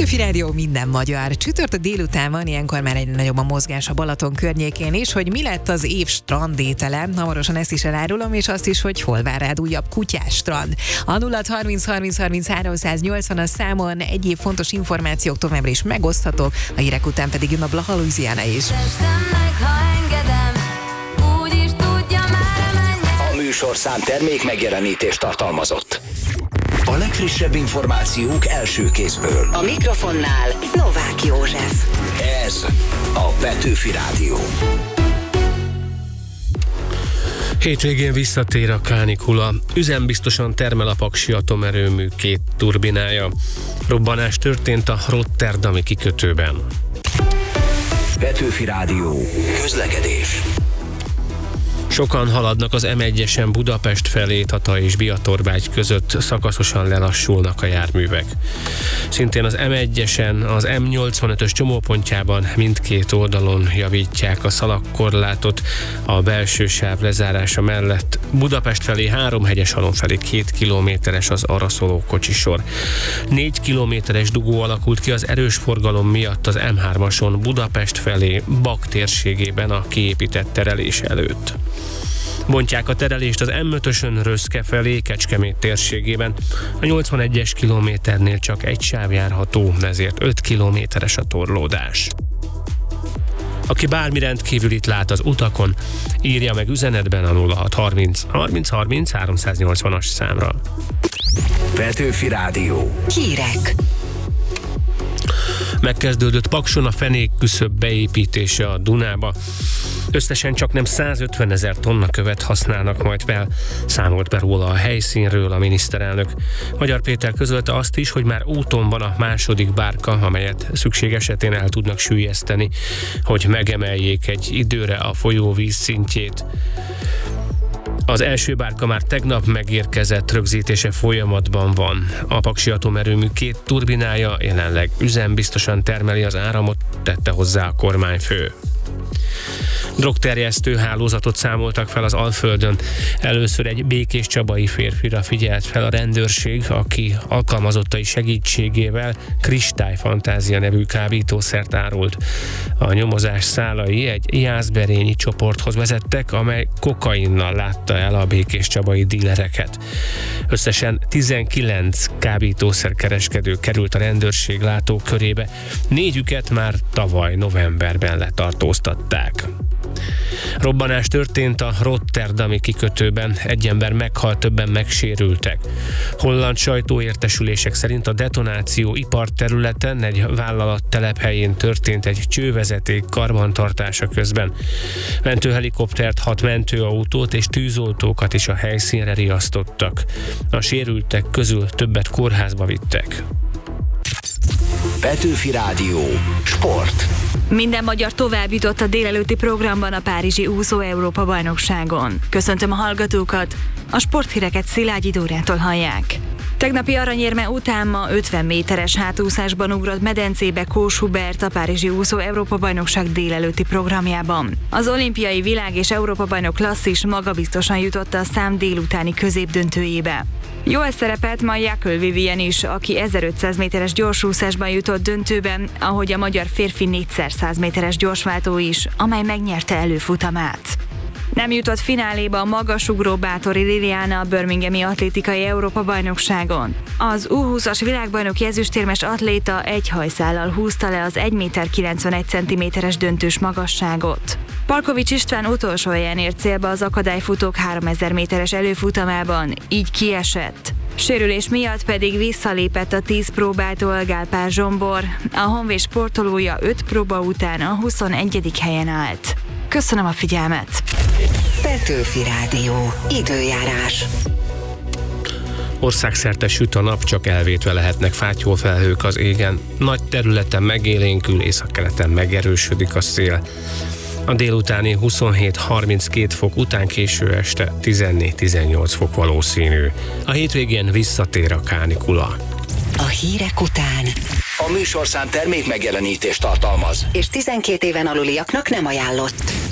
Petőfi Rádió, minden magyar. Csütörtök délután van, ilyenkor már egy nagyobb a mozgás a Balaton környékén is, hogy mi lett az év strandétele. Hamarosan ezt is elárulom, és azt is, hogy hol vár rád újabb kutyás strand. A 0-30-30-30-380 a számon egyéb fontos információk továbbra is megoszthatók, a hírek után pedig jön a Blaha Louisiana is. A műsorszám termék megjelenítést tartalmazott. A legfrissebb információk első kézből. A mikrofonnál Novák József. Ez a Petőfi Rádió. Hétvégén visszatér a kánikula. Üzembiztosan termel a Paksi atomerőmű 2 turbinája. Robbanás történt a rotterdami kikötőben. Petőfi Rádió. Közlekedés. Sokan haladnak az M1-esen Budapest felé, Tata és Biatorbágy között, szakaszosan lelassulnak a járművek. Szintén az M1-esen, az M85-ös csomópontjában mindkét oldalon javítják a szalagkorlátot a belső sáv lezárása mellett. Budapest felé 3 Hegyeshalom felé 2 kilométeres az arra szóló kocsisor. 4 kilométeres dugó alakult ki az erős forgalom miatt az M3-ason Budapest felé Bak térségében a kiépített terelés előtt. Bontják a terelést az M5-ösön Röszke felé, Kecskemét térségében. A 81-es kilométernél csak egy sáv járható, ezért 5 kilométeres a torlódás. Aki bármi rendkívülit lát az utakon, írja meg üzenetben a 0630 30 30 380-as számra. Petőfi Rádió. Hírek. Megkezdődött Pakson a fenékküszöb beépítése a Dunába. Összesen csaknem 150 000 tonna követ használnak majd fel, számolt be róla a helyszínről a miniszterelnök. Magyar Péter közölte azt is, hogy már úton van a második bárka, amelyet szükség esetén el tudnak süllyeszteni, hogy megemeljék egy időre a folyó vízszintjét. Az első bárka már tegnap megérkezett, rögzítése folyamatban van. A Paksi atomerőmű 2 turbinája jelenleg üzembiztosan termeli az áramot, tette hozzá a kormányfő. Drogterjesztő hálózatot számoltak fel az Alföldön. Először egy békéscsabai férfira figyelt fel a rendőrség, aki alkalmazottai segítségével kristályfantázia nevű kábítószert árult. A nyomozás szálai egy jászberényi csoporthoz vezettek, amely kokainnal látta el a békéscsabai dílereket. Összesen 19 kábítószerkereskedő került a rendőrség látókörébe, 4-üket már tavaly novemberben letartóztatták. Robbanás történt a rotterdami kikötőben, egy ember meghalt, többen megsérültek. Holland sajtóértesülések szerint a detonáció iparterületen egy vállalat telephelyén történt egy csővezeték karbantartása közben. Mentőhelikoptert, 6 mentőautót és tűzoltókat is a helyszínre riasztottak. A sérültek közül többet kórházba vittek. Petőfi Rádió. Sport. Minden magyar tovább jutott a délelőtti programban a Párizsi úszó Európa-bajnokságon. Köszöntöm a hallgatókat, a sporthíreket Szilágyi Dórától hallják. Tegnapi aranyérme után ma 50 méteres hátúszásban ugrott medencébe Kós Hubert a Párizsi úszó Európa-bajnokság délelőtti programjában. Az olimpiai világ- és Európa-bajnok klasszis magabiztosan jutott a szám délutáni középdöntőjébe. Jól szerepelt ma Jakl Vivien is, aki 1500 méteres gyorsúszásban jutott döntőben, ahogy a magyar férfi 4x100 méteres gyorsváltó is, amely megnyerte előfutamát. Nem jutott fináléba a magasugró Báthori Liliana a Birminghami atlétikai Európa-bajnokságon. Az U20-as világbajnok ezüstérmes atléta egy hajszállal húzta le az 1,91 méteres döntős magasságot. Palkovics István utolsó helyen ért célba az akadályfutók 3000 méteres előfutamában, így kiesett. Sérülés miatt pedig visszalépett a 10 próbától Gálpár Zsombor. A Honvéd sportolója 5 próba után a 21. helyen állt. Köszönöm a figyelmet! Petőfi Rádió. Időjárás. Országszerte süt a nap, csak elvétve lehetnek fátyolfelhők az égen. Nagy területen megélénkül, északkeleten megerősödik a szél. A délutáni 27-32 fok után késő este 14-18 fok valószínű. A hétvégén visszatér a kánikula. A hírek után. A műsorszám termék megjelenítést tartalmaz. És 12 éven aluliaknak nem ajánlott.